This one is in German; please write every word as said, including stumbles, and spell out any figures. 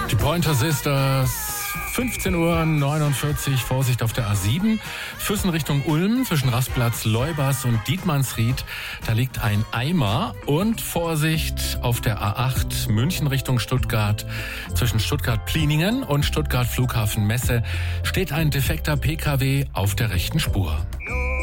Die Pointer Sisters, fünfzehn Uhr neunundvierzig, Vorsicht auf der A sieben, Füssen Richtung Ulm, zwischen Rastplatz Leubers und Dietmannsried, da liegt ein Eimer. Und Vorsicht auf der A acht, München Richtung Stuttgart, zwischen Stuttgart-Pliningen und Stuttgart Flughafen Messe, steht ein defekter P K W auf der rechten Spur.